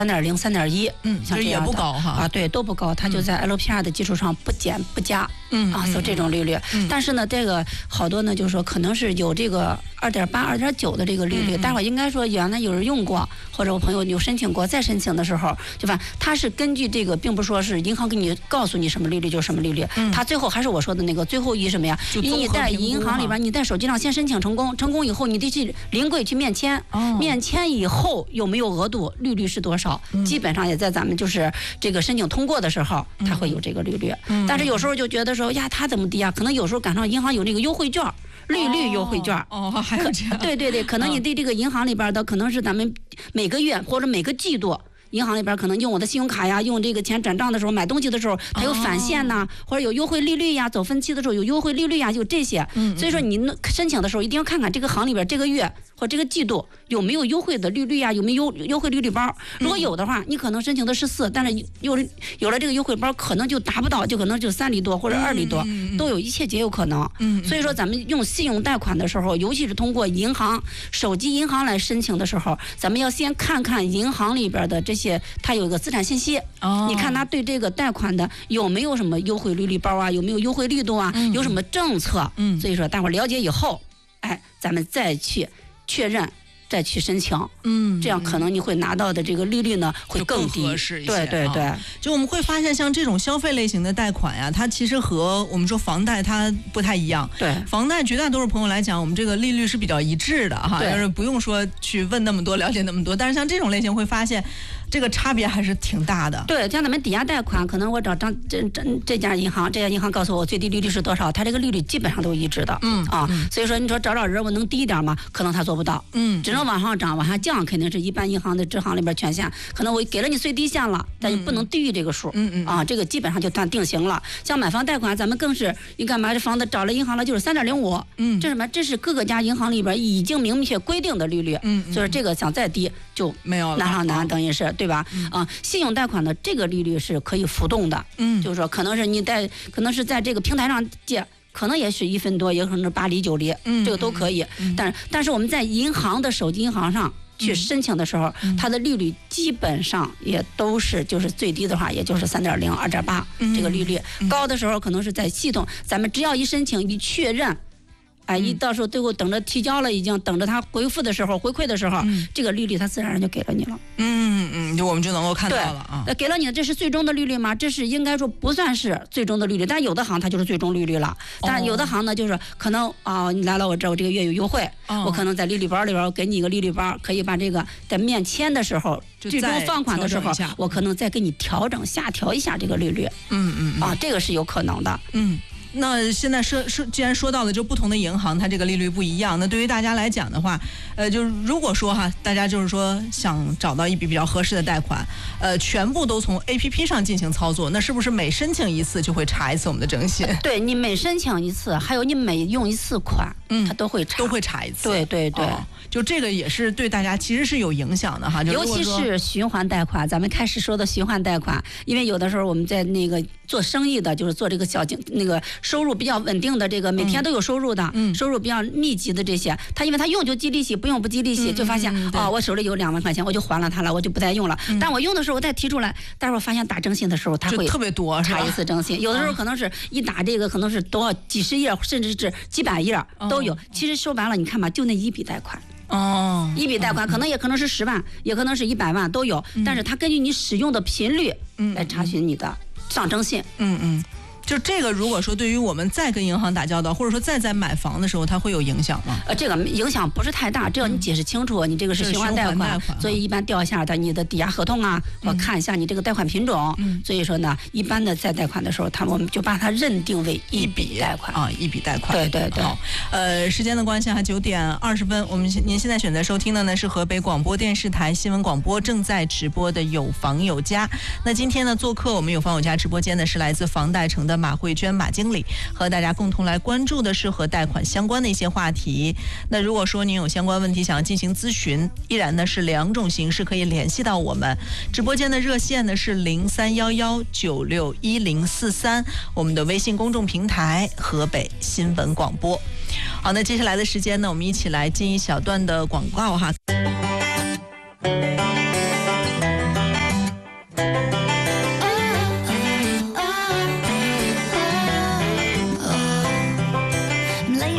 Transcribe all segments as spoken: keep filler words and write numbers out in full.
三点零、三点一， 嗯， 像这样也不高哈啊，对，都不高，它就在 L P R 的基础上不减不加， 嗯啊，就这种利率。 嗯、 但是呢，这个好多呢，就是说可能是有这个二点八、二点九的这个利率， 嗯、 待会儿应该说原来有人用过，或者我朋友有申请过，再申请的时候，对吧？它是根据这个，并不说是银行给你告诉你什么利率就什么利率， 嗯、 它最后还是我说的那个最后一什么呀？你在银行里边，你在手机上先申请成功，成功以后你得去临柜去面签， 哦、 面签以后有没有额度，利率是多少， 嗯、 基本上也在咱们就是这个申请通过的时候，它会有这个利率。 嗯、 但是有时候就觉得说呀，它怎么低啊？可能有时候赶上银行有那个优惠券。利率优惠券哦, 哦，还有这样， 对对对，可能你对这个银行里边的，可能是咱们每个月或者每个季度。银行里边可能用我的信用卡呀，用这个钱转账的时候，买东西的时候，它有返现呐、哦，或者有优惠利率呀，走分期的时候有优惠利率呀，有这些。 嗯， 所以说你申请的时候一定要看看这个行里边这个月或这个季度有没有优惠的利率呀，有没有优惠利率包。如果有的话，你可能申请的是四，但是有有了这个优惠包，可能就达不到，就可能就三厘多或者二厘多， 嗯、 都有一切皆有可能。 嗯， 所以说咱们用信用贷款的时候，尤其是通过银行、手机银行来申请的时候，咱们要先看看银行里边的这些，它有一个资产信息， 哦、 你看他对这个贷款的有没有什么优惠利率包啊，有没有优惠力度啊， 嗯、 有什么政策？ 嗯， 所以说待会儿了解以后，哎，咱们再去确认。再去申请， 嗯， 这样可能你会拿到的这个利率呢会更低， 更合适一些。 对对对、 啊，就我们会发现，像这种消费类型的贷款呀，它其实和我们说房贷它不太一样。 对， 房贷绝大多数朋友来讲，我们这个利率是比较一致的哈，就是不用说去问那么多、了解那么多。但是像这种类型会发现，这个差别还是挺大的。 对，像咱们抵押贷款，可能我找张这这这家银行，这家银行告诉我最低利率是多少，它这个利率基本上都一致的。 嗯啊， 嗯所以说你说找找人我能低一点吗？可能他做不到。 嗯， 只能往上涨，往下降，肯定是一般银行的支行里边权限，可能我给了你最低限了，但是不能低于这个数。 嗯嗯啊，这个基本上就算定型了。像买房贷款，咱们更是你干嘛？这房子找了银行了就是三点零五。 嗯， 这什么？这是各个家银行里边已经明确规定的利率。 嗯， 所以这个想再低就没有了， 难上难，等于是对吧？ 嗯、 啊，信用贷款的这个利率是可以浮动的。 嗯， 就是说可能是你在可能是在这个平台上借。可能也是一分多，也可能是八厘九厘， 嗯， 这个都可以。 嗯、 但是，但是我们在银行的手机银行上去申请的时候， 嗯、 它的利率基本上也都是，就是最低的话，也就是三点零、二点八这个利率。 嗯、 高的时候可能是在系统，咱们只要一申请一确认。哎，一到时候最后等着提交了，已经等着他回复的时候、回馈的时候， 嗯、 这个利率他自然而然就给了你了。 嗯嗯，就我们就能够看到了啊。 那给了你的，这是最终的利率吗？这是应该说不算是最终的利率，但有的行它就是最终利率了。但有的行呢，就是可能啊、哦，你来了我这我这个月有优惠， 哦、 我可能在利率包里边给你一个利率包，可以把这个在面签的时候、最终放款的时候，我可能再给你调整下调一下这个利率。 嗯嗯嗯， 啊，这个是有可能的。 嗯。那现在说说，既然说到了，就不同的银行它这个利率不一样，那对于大家来讲的话，呃，就是如果说哈，大家就是说想找到一笔比较合适的贷款，呃，全部都从 A P P 上进行操作，那是不是每申请一次就会查一次我们的征信？ 对，你每申请一次，还有你每用一次款， 嗯， 它都会查， 都会查一次。 对对对。 哦，就这个也是对大家其实是有影响的哈，就尤其是循环贷款，咱们开始说的循环贷款，因为有的时候我们在那个做生意的，就是做这个小经那个收入比较稳定的，这个每天都有收入的， 嗯、 收入比较密集的这些，他因为他用就计利息，不用不计利息， 嗯、 就发现嗯、 哦，我手里有两万块钱，我就还了他了，我就不再用了。 嗯、 但我用的时候我再提出来，待会儿发现打征信的时候，他会特别多查一次征信，有的时候可能是一打这个可能是多少几十页，甚至是几百页都有。 哦、 其实说白了，你看吧，就那一笔贷款。 哦， 一笔贷款可能也可能是十万，也可能是一百万都有， 嗯、 但是它根据你使用的频率来查询你的上征信。 嗯嗯。就这个，如果说对于我们再跟银行打交道，或者说再在买房的时候，它会有影响吗？ 呃，这个影响不是太大，只要你解释清楚，嗯、你这个是循环贷款， 款所以一般调一下的你的抵押合同啊，或、嗯、看一下你这个贷款品种。 嗯， 所以说呢，一般的在贷款的时候，他们我们就把它认定为一笔贷款啊，一笔贷款。 对对对。 好，呃，时间的关系哈，九点二十分，我们您现在选择收听的呢是河北广播电视台新闻广播正在直播的有房有家。那今天呢，做客我们有房有家直播间的是来自房贷城的马慧娟马经理，和大家共同来关注的是和贷款相关的一些话题。那如果说您有相关问题想要进行咨询，依然呢是两种形式可以联系到我们。直播间的热线呢是零三幺幺九六一零四三，我们的微信公众平台河北新闻广播。好，那接下来的时间呢，我们一起来进一小段的广告哈。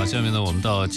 好，下面呢，我们到